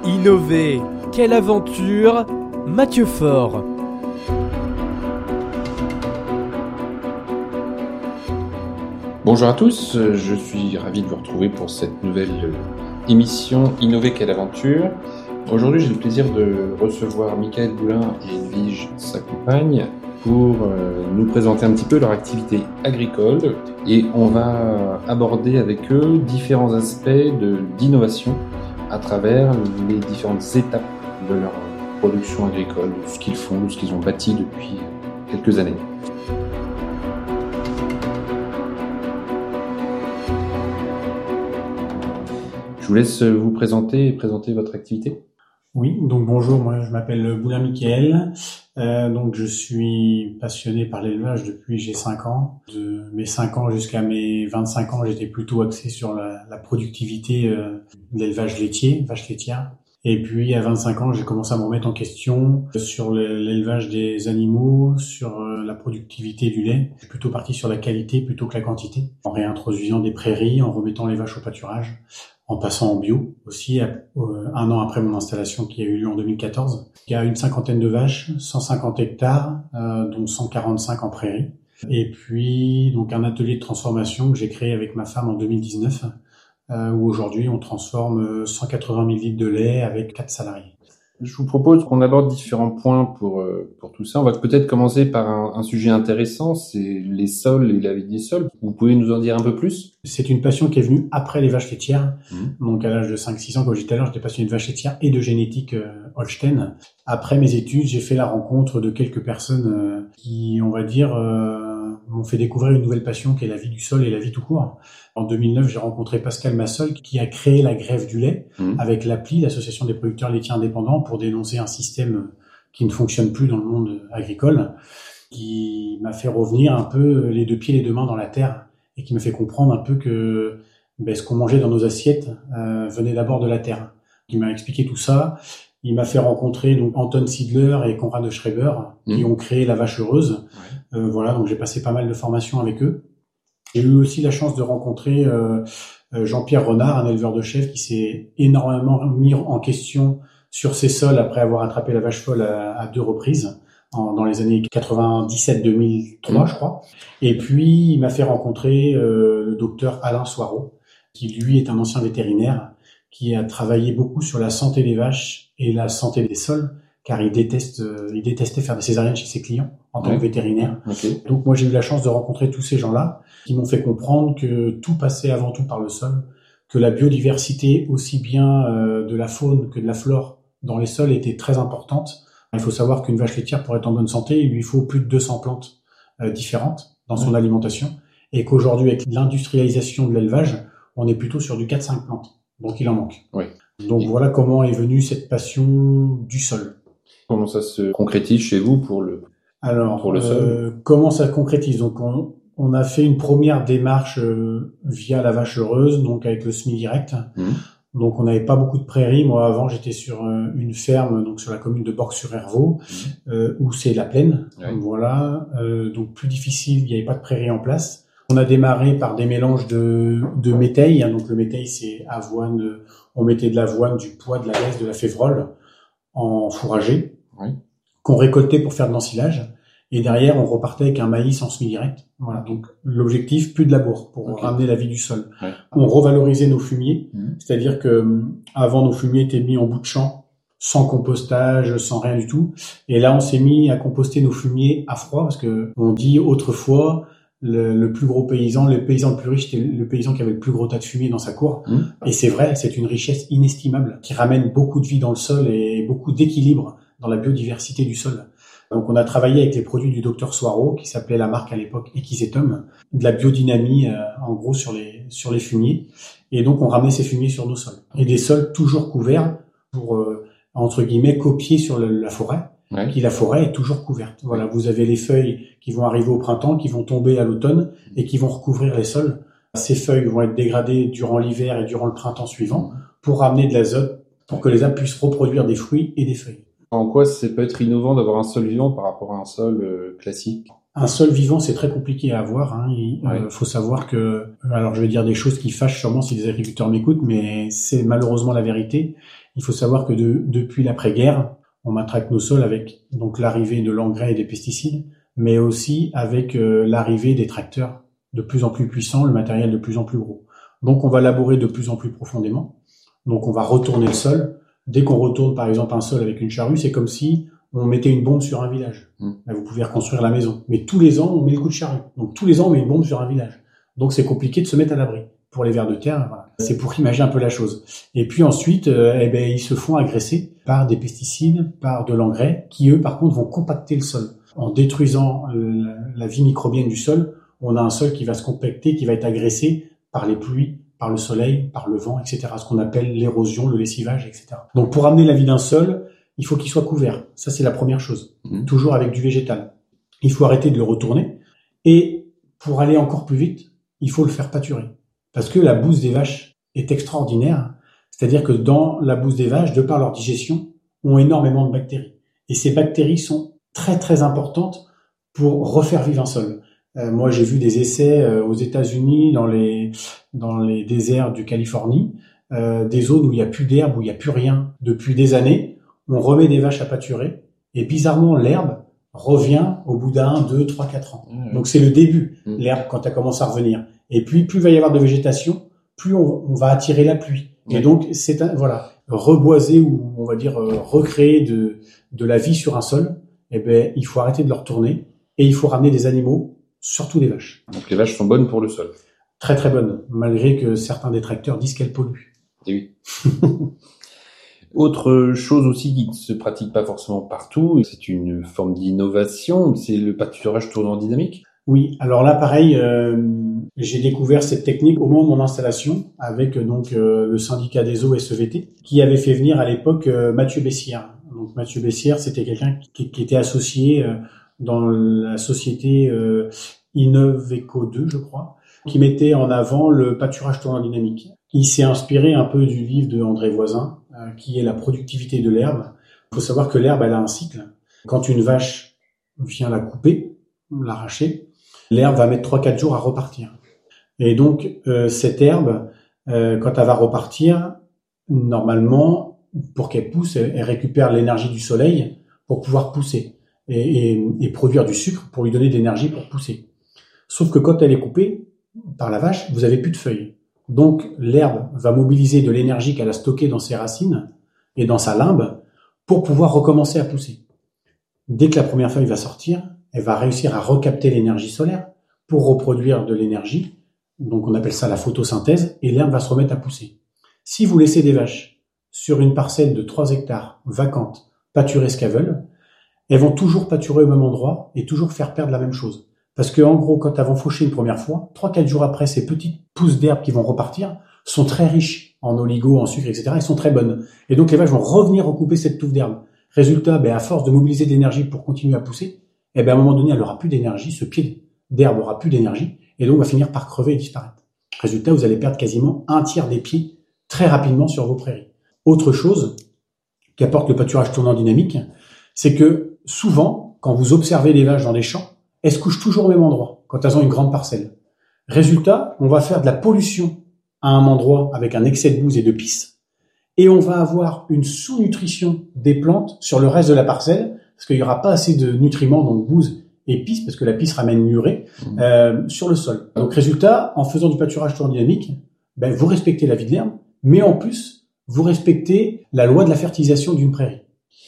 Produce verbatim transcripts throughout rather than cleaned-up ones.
Innover, quelle aventure! Mathieu Faure. Bonjour à tous, je suis ravi de vous retrouver pour cette nouvelle émission Innover, quelle aventure. Aujourd'hui, j'ai le plaisir de recevoir Michael Boulin et Edwige, sa compagne, pour nous présenter un petit peu leur activité agricole et on va aborder avec eux différents aspects de, d'innovation à travers les différentes étapes de leur production agricole, de ce qu'ils font, de ce qu'ils ont bâti depuis quelques années. Je vous laisse vous présenter et présenter votre activité. Oui, donc bonjour, moi je m'appelle Boulin Michael, euh, donc je suis passionné par l'élevage depuis j'ai cinq ans. De mes cinq ans jusqu'à mes vingt-cinq ans, j'étais plutôt axé sur la, la productivité euh, de l'élevage laitier, vache laitière. Et puis à vingt-cinq ans, j'ai commencé à me remettre en question sur l'élevage des animaux, sur la productivité du lait. Je suis plutôt parti sur la qualité plutôt que la quantité, en réintroduisant des prairies, en remettant les vaches au pâturage, en passant en bio aussi, un an après mon installation qui a eu lieu en deux mille quatorze. Il y a une cinquantaine de vaches, cent cinquante hectares, euh, dont cent quarante-cinq en prairie. Et puis donc un atelier de transformation que j'ai créé avec ma femme en deux mille dix-neuf, euh, où aujourd'hui on transforme cent quatre-vingt mille litres de lait avec quatre salariés. Je vous propose qu'on aborde différents points pour pour tout ça. On va peut-être commencer par un, un sujet intéressant, c'est les sols et la vie des sols. Vous pouvez nous en dire un peu plus ? C'est une passion qui est venue après les vaches laitières. Mmh. Donc à l'âge de cinq six ans, comme je disais tout à l'heure, j'étais passionné de vaches laitières et de génétique euh, Holstein. Après mes études, j'ai fait la rencontre de quelques personnes euh, qui, on va dire, euh, m'ont fait découvrir une nouvelle passion qui est la vie du sol et la vie tout court. En deux mille neuf, j'ai rencontré Pascal Massol qui a créé la grève du lait mmh. avec l'A P L I, l'Association des producteurs laitiers indépendants, pour dénoncer un système qui ne fonctionne plus dans le monde agricole, qui m'a fait revenir un peu les deux pieds, les deux mains dans la terre et qui m'a fait comprendre un peu que ben, ce qu'on mangeait dans nos assiettes euh, venait d'abord de la terre. Il m'a expliqué tout ça. Il m'a fait rencontrer donc Anton Siedler et Konrad Schreiber mmh. qui ont créé la vache heureuse. Ouais. Euh, voilà, donc j'ai passé pas mal de formations avec eux. J'ai eu aussi la chance de rencontrer euh, Jean-Pierre Renard, un éleveur de chèvres qui s'est énormément mis en question sur ses sols après avoir attrapé la vache folle à, à deux reprises, en, dans les années quatre-vingt-dix-sept deux mille trois, mmh. je crois. Et puis, il m'a fait rencontrer euh, le docteur Alain Soireau, qui lui est un ancien vétérinaire, qui a travaillé beaucoup sur la santé des vaches et la santé des sols, car il déteste, euh, il détestait faire des césariennes chez ses clients en tant ouais. que vétérinaire. Okay. Donc moi j'ai eu la chance de rencontrer tous ces gens-là qui m'ont fait comprendre que tout passait avant tout par le sol, que la biodiversité aussi bien euh, de la faune que de la flore dans les sols était très importante. Il faut savoir qu'une vache laitière pour être en bonne santé, il lui faut plus de deux cents plantes euh, différentes dans son ouais. alimentation, et qu'aujourd'hui avec l'industrialisation de l'élevage, on est plutôt sur du quatre cinq plantes. Donc il en manque. Ouais. Donc et voilà comment est venue cette passion du sol. Comment ça se concrétise chez vous pour le Alors, pour le sol euh, comment ça se concrétise? Donc, on, on a fait une première démarche euh, via la vache heureuse, donc avec le S M I direct. Mmh. Donc, on n'avait pas beaucoup de prairies. Moi, avant, j'étais sur euh, une ferme, donc sur la commune de Borg-sur-Hervaux, mmh. euh, où c'est la plaine. Ouais. Donc, voilà, euh, donc plus difficile. Il n'y avait pas de prairies en place. On a démarré par des mélanges de, de métail. Hein, donc, le métail, c'est avoine. On mettait de l'avoine, du pois, de la graisse, de la févrole en fourragé, oui. qu'on récoltait pour faire de l'ensilage, et derrière on repartait avec un maïs en semi-direct. Voilà, donc l'objectif, plus de labour pour okay. ramener la vie du sol. Ouais. On revalorisait nos fumiers, mmh. c'est-à-dire que avant nos fumiers étaient mis en bout de champ, sans compostage, sans rien du tout, et là on s'est mis à composter nos fumiers à froid, parce que on dit autrefois le, le plus gros paysan, le paysan le plus riche, c'était le paysan qui avait le plus gros tas de fumier dans sa cour. Mmh. Et c'est vrai, c'est une richesse inestimable qui ramène beaucoup de vie dans le sol et beaucoup d'équilibre dans la biodiversité du sol. Donc on a travaillé avec les produits du docteur Soireau, qui s'appelait la marque à l'époque Equisetum, de la biodynamie euh, en gros sur les sur les fumiers. Et donc on ramenait ces fumiers sur nos sols. Et des sols toujours couverts pour euh, entre guillemets copier sur le, la forêt. Ouais. Puis la forêt est toujours couverte. Voilà, vous avez les feuilles qui vont arriver au printemps, qui vont tomber à l'automne et qui vont recouvrir les sols. Ces feuilles vont être dégradées durant l'hiver et durant le printemps suivant pour ramener de l'azote, pour que les arbres puissent reproduire des fruits et des feuilles. En quoi ça peut être innovant d'avoir un sol vivant par rapport à un sol euh, classique ? Un sol vivant, c'est très compliqué à avoir. Hein. Il ouais. euh, faut savoir que, alors je vais dire des choses qui fâchent sûrement si les agriculteurs m'écoutent, mais c'est malheureusement la vérité. Il faut savoir que de, depuis l'après-guerre, on matraque nos sols avec donc l'arrivée de l'engrais et des pesticides, mais aussi avec euh, l'arrivée des tracteurs de plus en plus puissants, le matériel de plus en plus gros. Donc on va labourer de plus en plus profondément. Donc on va retourner le sol. Dès qu'on retourne par exemple un sol avec une charrue, c'est comme si on mettait une bombe sur un village. Mmh. Là, vous pouvez reconstruire la maison. Mais tous les ans, on met le coup de charrue. Donc tous les ans, on met une bombe sur un village. Donc c'est compliqué de se mettre à l'abri. Pour les vers de terre, voilà. C'est pour imaginer un peu la chose. Et puis ensuite, euh, eh ben, ils se font agresser par des pesticides, par de l'engrais, qui eux, par contre, vont compacter le sol. En détruisant euh, la vie microbienne du sol, on a un sol qui va se compacter, qui va être agressé par les pluies, par le soleil, par le vent, et cetera. Ce qu'on appelle l'érosion, le lessivage, et cetera. Donc pour amener la vie d'un sol, il faut qu'il soit couvert. Ça, c'est la première chose. Mmh. Toujours avec du végétal. Il faut arrêter de le retourner. Et pour aller encore plus vite, il faut le faire pâturer. Parce que la bouse des vaches est extraordinaire. C'est-à-dire que dans la bouse des vaches, de par leur digestion, ont énormément de bactéries. Et ces bactéries sont très, très importantes pour refaire vivre un sol. Euh, moi, j'ai vu des essais euh, aux États-Unis, dans les, dans les déserts du Californie, euh, des zones où il n'y a plus d'herbe, où il n'y a plus rien depuis des années. On remet des vaches à pâturer, et bizarrement, l'herbe revient au bout d'un, deux, trois, quatre ans. Mmh. Donc c'est le début, mmh. l'herbe, quand elle commence à revenir. Et puis, plus il va y avoir de végétation, plus on, on va attirer la pluie. Mmh. Et donc, c'est un, voilà, reboiser ou, on va dire, euh, recréer de, de la vie sur un sol, eh ben, il faut arrêter de le retourner, et il faut ramener des animaux, surtout des vaches. Donc les vaches sont bonnes pour le sol. Très très bonnes, malgré que certains détracteurs disent qu'elles polluent. Et oui. Autre chose aussi qui ne se pratique pas forcément partout, c'est une forme d'innovation, c'est le pâturage tournant dynamique. Oui, alors là pareil, euh, j'ai découvert cette technique au moment de mon installation avec donc euh, le syndicat des eaux S E V T qui avait fait venir à l'époque euh, Mathieu Bessière. Donc Mathieu Bessière, c'était quelqu'un qui, qui était associé euh, dans la société euh, Innoveco deux, je crois, qui mettait en avant le pâturage tournant dynamique. Il s'est inspiré un peu du livre de André Voisin, euh, qui est la productivité de l'herbe. Il faut savoir que l'herbe, elle a un cycle. Quand une vache vient la couper, l'arracher, l'herbe va mettre trois quatre jours à repartir. Et donc, euh, cette herbe, euh, quand elle va repartir, normalement, pour qu'elle pousse, elle, elle récupère l'énergie du soleil pour pouvoir pousser et, et, et produire du sucre pour lui donner de l'énergie pour pousser. Sauf que quand elle est coupée par la vache, vous avez plus de feuilles. Donc, l'herbe va mobiliser de l'énergie qu'elle a stockée dans ses racines et dans sa limbe pour pouvoir recommencer à pousser. Dès que la première feuille va sortir, elle va réussir à recapter l'énergie solaire pour reproduire de l'énergie. Donc, on appelle ça la photosynthèse et l'herbe va se remettre à pousser. Si vous laissez des vaches sur une parcelle de trois hectares vacante pâturer ce qu'elles veulent, elles vont toujours pâturer au même endroit et toujours faire perdre la même chose. Parce que, en gros, quand elles vont faucher une première fois, trois quatre jours après, ces petites pousses d'herbe qui vont repartir sont très riches en oligo, en sucre, et cetera. Elles sont très bonnes. Et donc, les vaches vont revenir recouper cette touffe d'herbe. Résultat, ben, à force de mobiliser de l'énergie pour continuer à pousser, eh ben, à un moment donné, elle n'aura plus d'énergie. Ce pied d'herbe aura plus d'énergie. Et donc, va finir par crever et disparaître. Résultat, vous allez perdre quasiment un tiers des pieds très rapidement sur vos prairies. Autre chose qu'apporte le pâturage tournant dynamique, c'est que souvent, quand vous observez les vaches dans des champs, elles se couchent toujours au même endroit, quand elles ont une grande parcelle. Résultat, on va faire de la pollution à un endroit avec un excès de bouse et de pisse, et on va avoir une sous-nutrition des plantes sur le reste de la parcelle, parce qu'il n'y aura pas assez de nutriments, donc bouse et pisse, parce que la pisse ramène l'urée, mmh. euh, sur le sol. Donc résultat, en faisant du pâturage tournant dynamique, ben, vous respectez la vie de l'herbe, mais en plus, vous respectez la loi de la fertilisation d'une prairie.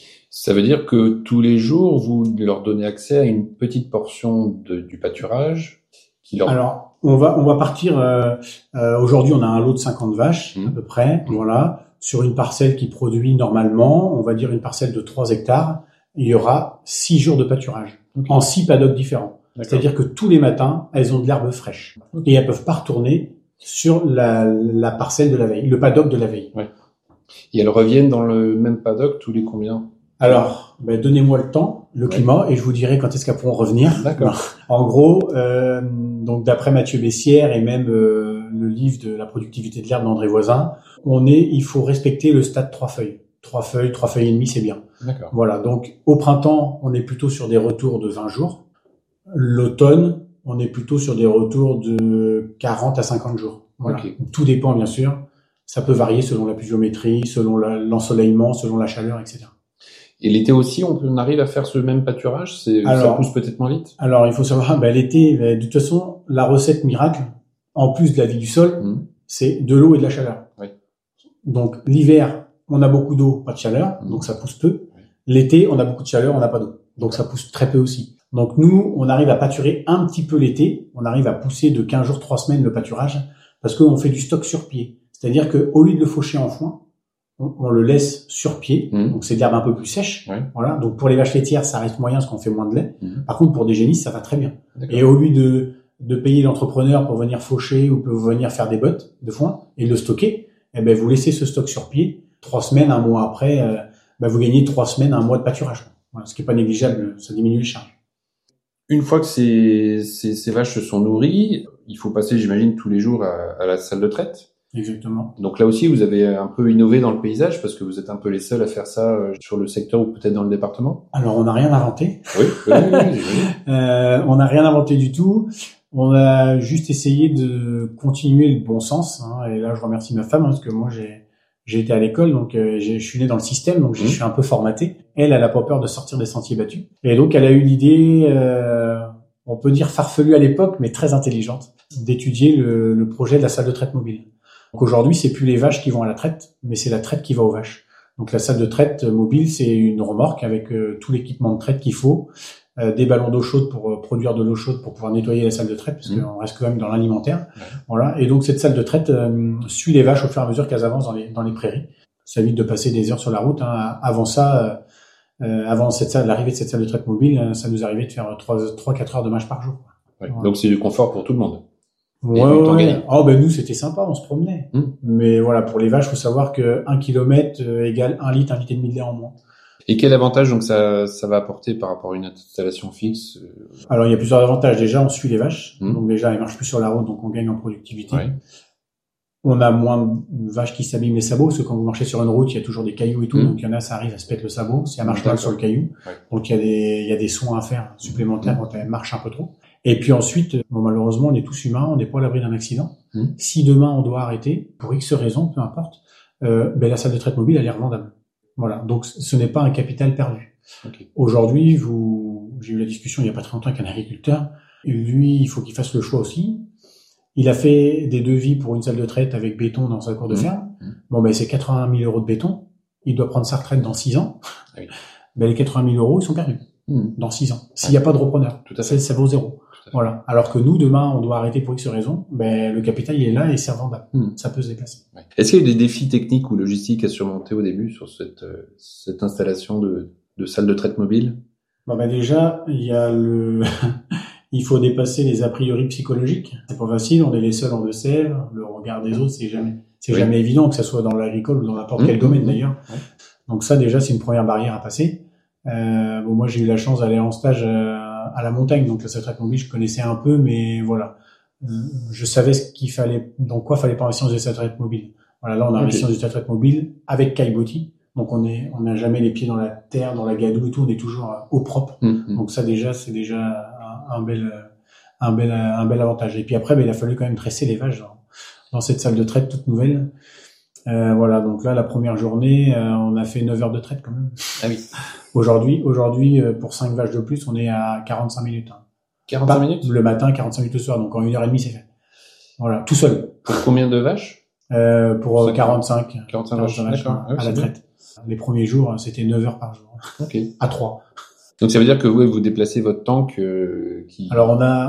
Ça veut dire que tous les jours, vous leur donnez accès à une petite portion de, du pâturage qui leur... Alors, on va on va partir. Euh, euh, aujourd'hui, on a un lot de cinquante vaches mmh. à peu près, mmh. voilà, sur une parcelle qui produit normalement, on va dire une parcelle de trois hectares. Il y aura six jours de pâturage okay. en six paddocks différents. D'accord. C'est-à-dire que tous les matins, elles ont de l'herbe fraîche okay. et elles peuvent pas retourner sur la, la parcelle de la veille, le paddock de la veille. Ouais. Et elles reviennent dans le même paddock tous les combien? Alors, ben, donnez-moi le temps, le ouais. climat, et je vous dirai quand est-ce qu'elles pourront revenir. D'accord. En gros, euh, donc d'après Mathieu Bessière et même euh, le livre de la productivité de l'herbe d'André Voisin, on est, il faut respecter le stade trois feuilles. Trois feuilles, trois feuilles et demie, c'est bien. D'accord. Voilà. Donc au printemps, on est plutôt sur des retours de vingt jours. L'automne, on est plutôt sur des retours de quarante à cinquante jours. Voilà. Okay. Tout dépend, bien sûr. Ça peut varier selon la pluviométrie, selon la, l'ensoleillement, selon la chaleur, et cetera. Et l'été aussi, on, peut, on arrive à faire ce même pâturage? C'est, alors, ça pousse peut-être moins vite? Alors, il faut savoir, ben, l'été, ben, de toute façon, la recette miracle, en plus de la vie du sol, mmh. c'est de l'eau et de la chaleur. Oui. Donc, l'hiver, on a beaucoup d'eau, pas de chaleur, mmh. donc ça pousse peu. Oui. L'été, on a beaucoup de chaleur, on n'a pas d'eau. Donc, ça pousse très peu aussi. Donc, nous, on arrive à pâturer un petit peu l'été. On arrive à pousser de quinze jours, trois semaines le pâturage parce qu'on fait du stock sur pied. C'est-à-dire que au lieu de le faucher en foin, on, on le laisse sur pied. Mmh. Donc, c'est de l'herbe un peu plus sèche. Oui. Voilà. Donc, pour les vaches laitières, ça reste moyen parce qu'on fait moins de lait. Mmh. Par contre, pour des génisses, ça va très bien. D'accord. Et au lieu de, de payer l'entrepreneur pour venir faucher ou pour venir faire des bottes de foin et le stocker, eh ben, vous laissez ce stock sur pied. Trois semaines, un mois après, euh, ben, vous gagnez trois semaines, un mois de pâturage. Voilà. Ce qui est pas négligeable, ça diminue les charges. Une fois que ces, ces, ces vaches se sont nourries, il faut passer, j'imagine, tous les jours à, à la salle de traite. Exactement. Donc là aussi, vous avez un peu innové dans le paysage parce que vous êtes un peu les seuls à faire ça sur le secteur ou peut-être dans le département. Alors, on n'a rien inventé. Oui, oui, oui, oui, euh, on n'a rien inventé du tout. On a juste essayé de continuer le bon sens. Hein, et là, je remercie ma femme hein, parce que moi, j'ai j'ai été à l'école, donc euh, j'ai, je suis né dans le système, donc mmh. je suis un peu formaté. Elle, elle a pas peur de sortir des sentiers battus. Et donc, elle a eu l'idée, euh, on peut dire farfelue à l'époque, mais très intelligente, d'étudier le, le projet de la salle de traite mobile. Donc aujourd'hui, c'est plus les vaches qui vont à la traite, mais c'est la traite qui va aux vaches. Donc la salle de traite mobile, c'est une remorque avec euh, tout l'équipement de traite qu'il faut, euh, des ballons d'eau chaude pour euh, produire de l'eau chaude pour pouvoir nettoyer la salle de traite, parce mmh. qu'on reste quand même dans l'alimentaire. Ouais. Voilà. Et donc cette salle de traite euh, suit les vaches au fur et à mesure qu'elles avancent dans les dans les prairies. Ça évite de passer des heures sur la route. Hein. Avant ça, euh, avant cette salle, l'arrivée de cette salle de traite mobile, ça nous arrivait de faire trois, trois, quatre heures de marche par jour. Ouais. Voilà. Donc c'est du confort pour tout le monde. Ouais, ouais. Oh, ben nous, c'était sympa, on se promenait. Mmh. Mais voilà, pour les vaches, faut savoir que un kilomètre euh, égale un litre, un litre et demi de lait en moins. Et quel avantage, donc, ça, ça va apporter par rapport à une installation fixe? Alors, il y a plusieurs avantages. Déjà, on suit les vaches. Mmh. Donc, déjà, elles marchent plus sur la route, donc on gagne en productivité. Ouais. On a moins de vaches qui s'abîment les sabots, parce que quand vous marchez sur une route, il y a toujours des cailloux et tout. Mmh. Donc, il y en a, ça arrive à se pète le sabot. Si elle marche mal sur le caillou. Ouais. Donc, il y a des, il y a des soins à faire supplémentaires mmh. quand elle marche un peu trop. Et puis ensuite, bon, malheureusement, on est tous humains, on n'est pas à l'abri d'un accident. Mmh. Si demain on doit arrêter, pour X raisons, peu importe, euh, ben la salle de traite mobile, elle est revendable. Voilà. Donc, ce n'est pas un capital perdu. Okay. Aujourd'hui, vous, j'ai eu la discussion il n'y a pas très longtemps avec un agriculteur. Lui, il faut qu'il fasse le choix aussi. Il a fait des devis pour une salle de traite avec béton dans sa cour de mmh. ferme. Mmh. Bon, ben, c'est quatre-vingt mille euros de béton. Il doit prendre sa retraite dans six ans. Ah oui. Ben, les quatre-vingt mille euros, ils sont perdus. Mmh. Dans six ans. S'il n'y a pas de repreneur. Tout à fait. Ça, ça vaut zéro. Voilà. Alors que nous, demain, on doit arrêter pour X raison, ben, le capital, il est là et c'est revendable. Mmh. Ça peut se déplacer. Ouais. Est-ce qu'il y a eu des défis techniques ou logistiques à surmonter au début sur cette, euh, cette installation de, de salle de traite mobile? Bon, ben, déjà, il y a le, il faut dépasser les a priori psychologiques. C'est pas facile. On est les seuls en Deux-Sèvres. Le regard des autres, c'est jamais, c'est oui. jamais évident, que ça soit dans l'agricole ou dans n'importe mmh. quel domaine d'ailleurs. Ouais. Donc ça, déjà, c'est une première barrière à passer. Euh, bon, moi, j'ai eu la chance d'aller en stage euh, à la montagne, donc la salle de traite mobile, je connaissais un peu, mais voilà, euh, je savais ce qu'il fallait, donc quoi fallait pas investir dans une salle de traite mobile. Voilà, là, on a investi dans une salle de traite mobile avec caillebotis, donc on est, on n'a jamais les pieds dans la terre, dans la gadoue et tout, on est toujours euh, au propre. Mm-hmm. Donc ça, déjà, c'est déjà un, un bel, un bel, un bel avantage. Et puis après, ben, il a fallu quand même tresser les vaches dans, dans cette salle de traite toute nouvelle. Euh, voilà, donc là, la première journée, euh, on a fait neuf heures de traite quand même. Ah oui. Aujourd'hui, aujourd'hui, euh, pour cinq vaches de plus, on est à quarante-cinq minutes. Hein. quarante-cinq Pas minutes? Le matin, quarante-cinq minutes le soir, donc en une heure et demie, c'est fait. Voilà, tout seul. Pour combien de vaches? euh, Pour euh, quarante-cinq. quarante-cinq vaches, vaches à, ah, oui, à la traite. Bien. Les premiers jours, c'était neuf heures par jour. Ok. À trois. Donc ça veut dire que vous, vous déplacez votre tank euh, qui... Alors on a